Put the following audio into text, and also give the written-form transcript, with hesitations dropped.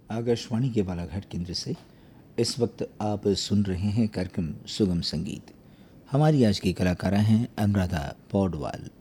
आकाशवाणी के बालाघाट केंद्र से इस वक्त आप सुन रहे हैं कार्यक्रम सुगम संगीत। हमारी आज की कलाकारा हैं अनुराधा पौडवाल।